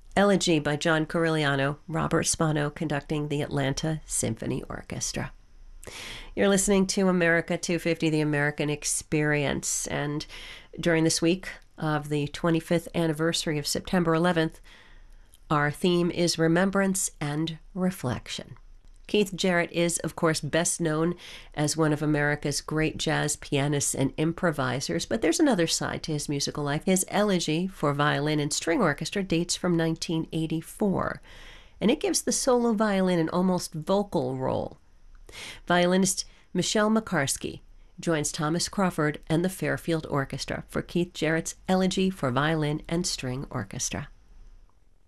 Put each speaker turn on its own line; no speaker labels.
Elegy by John Corigliano, Robert Spano conducting the Atlanta Symphony Orchestra. You're listening to America 250, the American Experience, and during this week of the 25th anniversary of September 11th, our theme is remembrance and reflection. Keith Jarrett is, of course, best known as one of America's great jazz pianists and improvisers, but there's another side to his musical life. His Elegy for Violin and String Orchestra dates from 1984, and it gives the solo violin an almost vocal role. Violinist Michelle Makarski joins Thomas Crawford and the Fairfield Orchestra for Keith Jarrett's Elegy for Violin and String Orchestra.